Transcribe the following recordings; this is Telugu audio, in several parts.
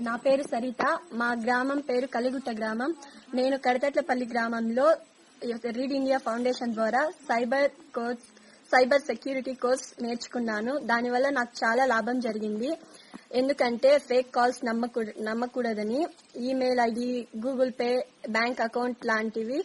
నా పేరు సరిత. మా గ్రామం పేరు కలిగుట్ట గ్రామం. నేను కడతట్లపల్లి గ్రామంలో రీడ్ ఇండియా ఫౌండేషన్ ద్వారా సైబర్ సెక్యూరిటీ కోర్స్ నేర్చుకున్నాను. దానివల్ల నాకు చాలా లాభం జరిగింది. ఎందుకంటే fake calls నమ్మకూడదని, email ID, Google pay, bank account లాంటివి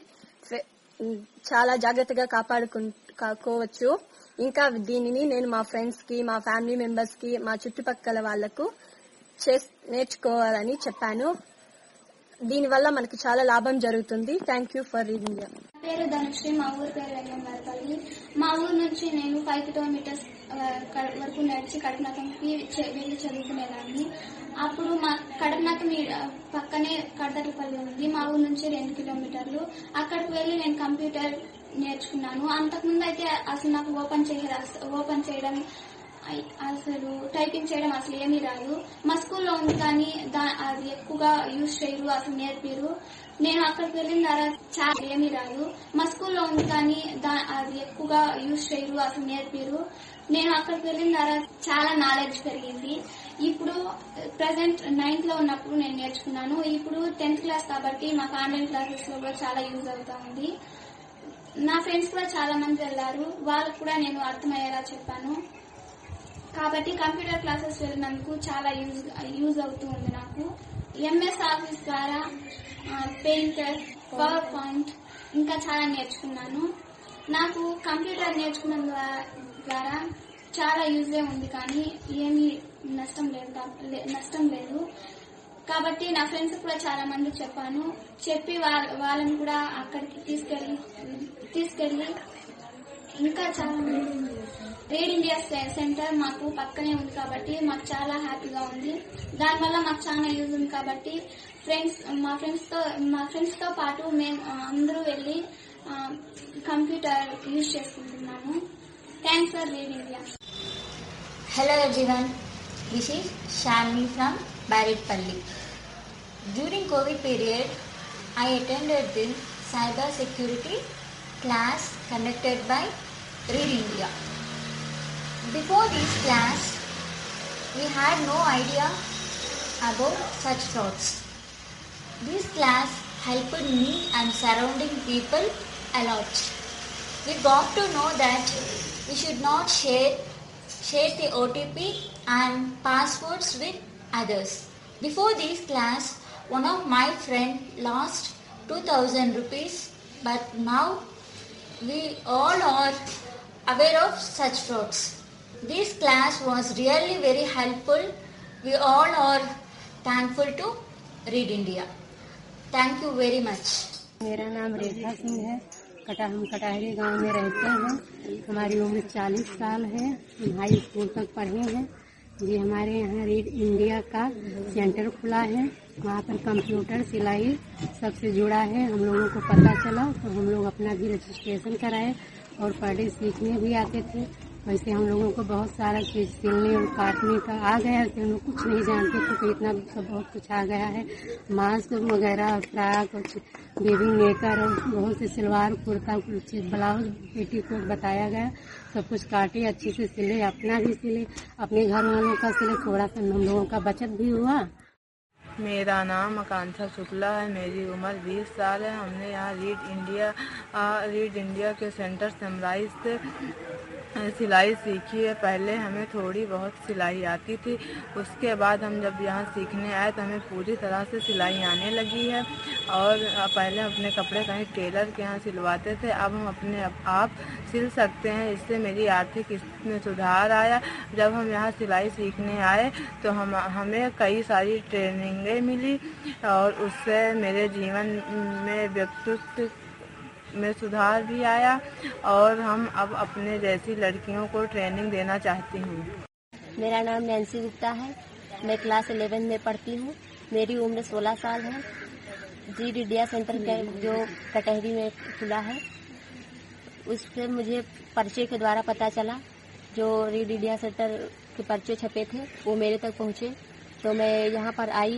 చాలా జాగ్రత్తగా కాపాడుకోవచ్చు. ఇంకా దీనిని నేను మా ఫ్రెండ్స్ కి, మా ఫ్యామిలీ మెంబర్స్ కి, మా చుట్టుపక్కల వాళ్లకు నేర్చుకోవాలని చెప్పాను. దీనివల్ల మనకు చాలా లాభం జరుగుతుంది. Thank you for reading India. పేరు ధనుశ్రీ. మా ఊరు పేరు వెల్లంగారపల్లి. మా ఊరు నుంచి నేను 5 కిలోమీటర్స్ వరకు నడిచి కడపనకంకి వెళ్లి చదువుకునేదాన్ని. అప్పుడు మా కడపనకం పక్కనే కడతట్లపల్లి ఉంది. మా ఊరు నుంచి 2 కిలోమీటర్లు. అక్కడికి వెళ్లి నేను కంప్యూటర్ నేర్చుకున్నాను. అంతకుముందు అయితే అసలు నాకు ఓపెన్ చేయడం, అసలు టైపింగ్ చేయడం అసలు ఏమీ రాదు. మా స్కూల్లో ఉంది కానీ అది ఎక్కువగా యూజ్ చేయరు, అసలు నేర్పిరు. నేను అక్కడికి వెళ్ళిన తర్వాత చాలా ఏమీ రాదు. మా స్కూల్లో ఉంది కానీ అది ఎక్కువగా యూజ్ చేయరు, అసలు నేర్పిరు. నేను అక్కడికి వెళ్ళిన తర్వాత చాలా నాలెడ్జ్ పెరిగింది. ఇప్పుడు ప్రెసెంట్ 9th లో ఉన్నప్పుడు నేను నేర్చుకున్నాను. ఇప్పుడు 10th క్లాస్ కాబట్టి మాకు ఆన్లైన్ క్లాసెస్ లో కూడా చాలా యూజ్ అవుతా ఉంది. నా ఫ్రెండ్స్ కూడా చాలా మంది వెళ్లారు. వాళ్ళకు కూడా నేను అర్థమయ్యేలా చెప్పాను. కాబట్టి కంప్యూటర్ క్లాసెస్ వెళ్ళినందుకు చాలా యూజ్ అవుతూ ఉంది నాకు. ఎంఎస్ ఆఫీస్ ద్వారా పెయింటర్, పవర్ పాయింట్ ఇంకా చాలా నేర్చుకున్నాను. నాకు కంప్యూటర్ నేర్చుకున్న ద్వారా చాలా యూజే ఉంది కానీ ఏమీ నష్టం లేదు. కాబట్టి నా ఫ్రెండ్స్ కూడా చాలా మంది చెప్పాను. చెప్పి వాళ్ళని కూడా అక్కడికి తీసుకెళ్లి ఇంకా చాలా రీడ్ ఇండియా సెంటర్ మాకు పక్కనే ఉంది కాబట్టి మాకు చాలా హ్యాపీగా ఉంది. దానివల్ల మాకు చాలా యూజ్ ఉంది కాబట్టి మా ఫ్రెండ్స్ తో పాటు మేము అందరూ వెళ్లి కంప్యూటర్ యూజ్ చేసుకుంటున్నాము. Thanks for read India. Hello everyone, this is Shalini from Baritpalli. During COVID period, I attended the cyber security class conducted by Read India. Before this class, we had no idea about such frauds. This class helped me and surrounding people a lot. We got to know that we should not share the OTP and passwords with others. Before this class, one of my friend lost 2000 rupees, but now we all are aware of such frauds. This class was really very helpful. We all are thankful to Read India. Thank you very much. मेरा नाम रेखा सिंह है। हम कटाहरी गांव में रहते हैं। हमारी उम्र 40 साल है। हम हाई स्कूल तक पढ़े हैं। जी हमारे यहाँ रीड इंडिया का सेंटर खुला है। वहाँ पर कंप्यूटर, सिलाई सबसे जुड़ा है। हम लोगों को पता चला तो हम लोग अपना भी रजिस्ट्रेशन कराए और पढ़े सीखने भी आते थे। वैसे हम लोगों को बहुत सारा चीज सिलने और काटने का आ गया है। हम लोग कुछ नहीं जानते थे तो इतना सब बहुत कुछ आ गया है। मास्क वगैरह, फ्रॉक, बेबी नेकर और बहुत से सलवार, कुर्ता, ब्लाउज, पेटीकोट बताया गया। सब कुछ काटे, अच्छे से सिले, अपना भी सिले, अपने घर वालों का सिले। थोड़ा सा हम लोगों का बचत भी हुआ। मेरा नाम आकांक्षा शुक्ला है। मेरी उम्र 20 साल है। हमने यहाँ रीड इंडिया के सेंटर समराइज से सिलाई सीखी है। पहले हमें थोड़ी बहुत सिलाई आती थी। उसके बाद हम जब यहाँ सीखने आए तो हमें पूरी तरह से सिलाई आने लगी है। और पहले अपने कपड़े कहीं टेलर के यहाँ सिलवाते थे, अब हम अपने आप सिल सकते हैं। इससे मेरी आर्थिक स्थिति में सुधार आया। जब हम यहाँ सिलाई सीखने आए तो हमें कई सारी ट्रेनिंगें मिली और उससे मेरे जीवन में व्यक्तित्व में सुधार भी आया और हम अब अपने जैसी लड़कियों को ट्रेनिंग देना चाहती हूँ। मेरा नाम नैन्सी गुप्ता है। मैं क्लास 11 में पढ़ती हूँ। मेरी उम्र 16 साल है। रीड इंडिया सेंटर जो कटहरी में खुला है, उससे मुझे पर्चे के द्वारा पता चला। जो रीड इंडिया सेंटर के पर्चे छपे थे वो मेरे तक पहुँचे तो मैं यहाँ पर आई